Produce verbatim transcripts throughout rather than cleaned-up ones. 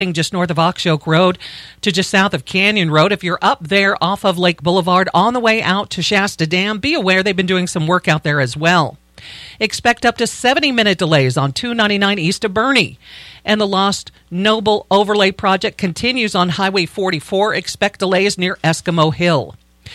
just north of Oxyoke Road to just south of Canyon Road. If you're up there off of Lake Boulevard on the way out to Shasta Dam, be aware they've been doing some work out there as well. Expect up to seventy-minute delays on two ninety-nine east of Bernie. And the Lost Noble Overlay Project continues on Highway forty-four. Expect delays near Eskimo Hill.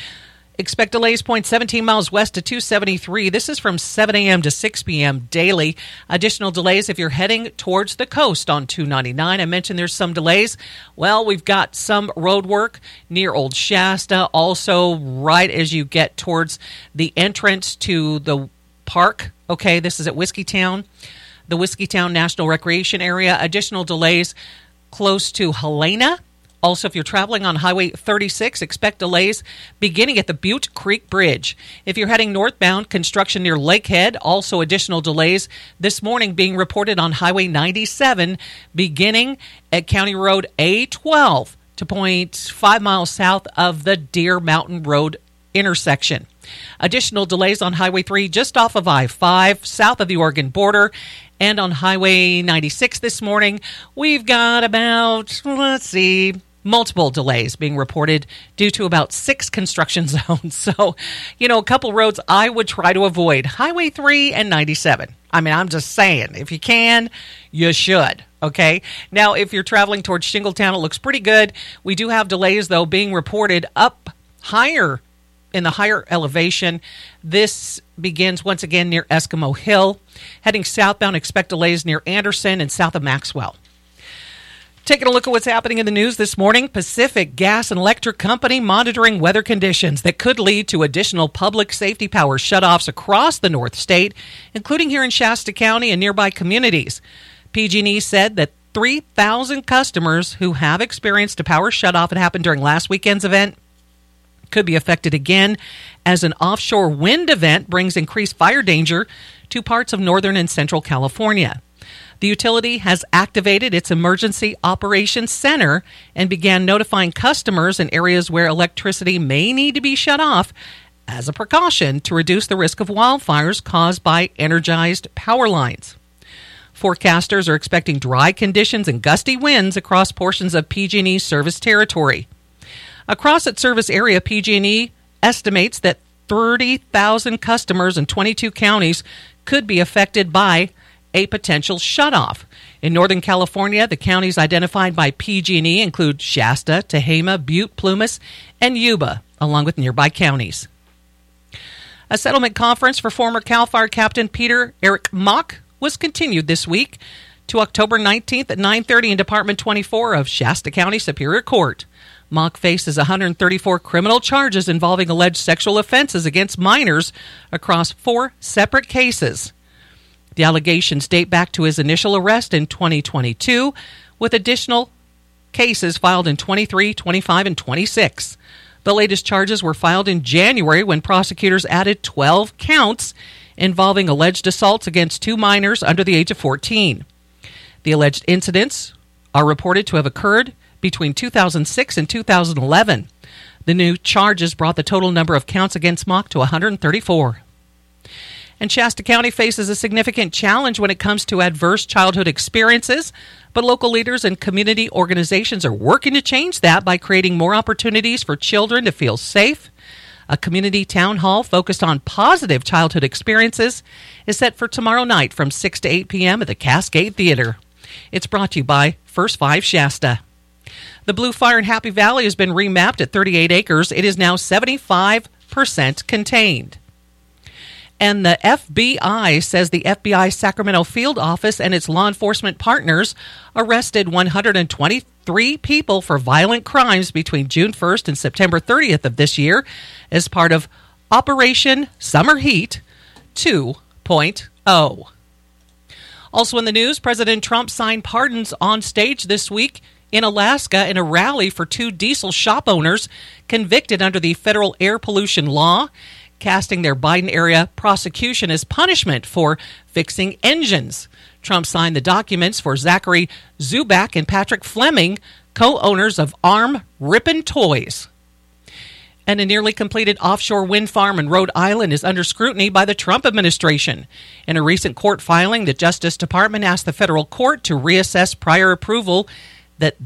Expect delays point seventeen miles west to two seventy-three. This is from seven a.m. to six p.m. daily. Additional delays if you're heading towards the coast on two ninety-nine. I mentioned there's some delays. Well, we've got some road work near Old Shasta. Also, right as you get towards the entrance to the park. Okay, this is at Whiskeytown, the Whiskeytown National Recreation Area. Additional delays close to Helena. Also, if you're traveling on Highway thirty-six, expect delays beginning at the Butte Creek Bridge. If you're heading northbound, construction near Lakehead. Also, additional delays this morning being reported on Highway ninety-seven, beginning at County Road A twelve to point five miles south of the Deer Mountain Road intersection. Additional delays on Highway three just off of I five, south of the Oregon border. And on Highway ninety-six this morning, we've got about, let's see, multiple delays being reported due to about six construction zones. So, you know, a couple roads I would try to avoid, Highway three and ninety-seven. I mean, I'm just saying, if you can, you should, okay? Now, if you're traveling towards Shingletown, it looks pretty good. We do have delays, though, being reported up higher in the higher elevation. This begins once again near Eskimo Hill. Heading southbound, expect delays near Anderson and south of Maxwell. Taking a look at what's happening in the news this morning, Pacific Gas and Electric Company monitoring weather conditions that could lead to additional public safety power shutoffs across the North State, including here in Shasta County and nearby communities. P G and E said that three thousand customers who have experienced a power shutoff that happened during last weekend's event could be affected again, as an offshore wind event brings increased fire danger to parts of northern and central California. The utility has activated its Emergency Operations Center and began notifying customers in areas where electricity may need to be shut off as a precaution to reduce the risk of wildfires caused by energized power lines. Forecasters are expecting dry conditions and gusty winds across portions of P G and E's service territory. Across its service area, P G and E estimates that thirty thousand customers in twenty-two counties could be affected by a potential shutoff. In Northern California, the counties identified by P G and E include Shasta, Tehama, Butte, Plumas, and Yuba, along with nearby counties. A settlement conference for former CAL FIRE Captain Peter Eric Mock was continued this week to October nineteenth at nine thirty in Department twenty-four of Shasta County Superior Court. Mock faces one hundred thirty-four criminal charges involving alleged sexual offenses against minors across four separate cases. The allegations date back to his initial arrest in twenty twenty-two, with additional cases filed in twenty-three, twenty-five, and twenty-six. The latest charges were filed in January when prosecutors added twelve counts involving alleged assaults against two minors under the age of fourteen. The alleged incidents are reported to have occurred between two thousand six and two thousand eleven. The new charges brought the total number of counts against Mock to one hundred thirty-four. And Shasta County faces a significant challenge when it comes to adverse childhood experiences, but local leaders and community organizations are working to change that by creating more opportunities for children to feel safe. A community town hall focused on positive childhood experiences is set for tomorrow night from six to eight p.m. at the Cascade Theater. It's brought to you by First Five Shasta. The Blue Fire in Happy Valley has been remapped at thirty-eight acres. It is now seventy-five percent contained. And the F B I says the F B I Sacramento Field Office and its law enforcement partners arrested one hundred twenty-three people for violent crimes between June first and September thirtieth of this year as part of Operation Summer Heat two point oh. Also in the news, President Trump signed pardons on stage this week in Alaska in a rally for two diesel shop owners convicted under the federal air pollution law, casting their Biden-era prosecution as punishment for fixing engines. Trump signed the documents for Zachary Zubak and Patrick Fleming, co-owners of Arm Rippin' Toys. And a nearly completed offshore wind farm in Rhode Island is under scrutiny by the Trump administration. In a recent court filing, the Justice Department asked the federal court to reassess prior approval that